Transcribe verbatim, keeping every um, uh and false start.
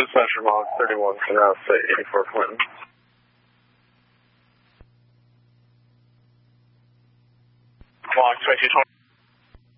Dispatcher Mach thirty-one, Canal State eighty-four Clinton. Mach twenty-two twenty.